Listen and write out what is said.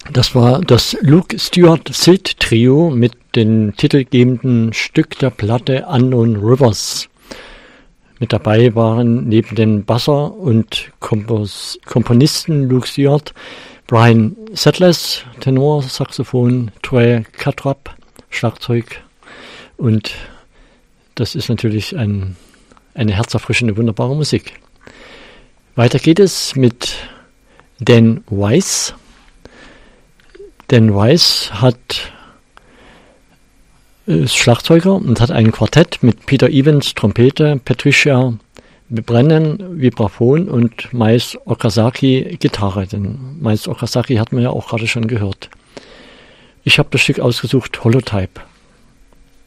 Das war das Luke Stewart Silt Trio mit dem titelgebenden Stück der Platte Unknown Rivers. Mit dabei waren neben den Basser und Komponisten Luke Stewart, Brian Settlers, Tenor, Saxophon, Troy Catrap, Schlagzeug, und das ist natürlich eine herzerfrischende, wunderbare Musik. Weiter geht es mit Dan Weiss. Dan Weiss ist Schlagzeuger und hat ein Quartett mit Peter Evans, Trompete, Patricia Brennan, Vibraphon und Mais Okazaki, Gitarre. Denn Mais Okazaki hat man ja auch gerade schon gehört. Ich habe das Stück ausgesucht, Holotype.